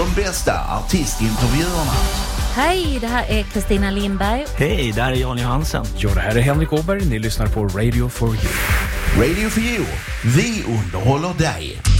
De bästa artistintervjuerna. Hej, det här är Kristina Lindberg. Hej, där är Jan Johansen. Ja, det här är Henrik Åberg. Ni lyssnar på Radio for You. Radio for You. Vi underhåller dig.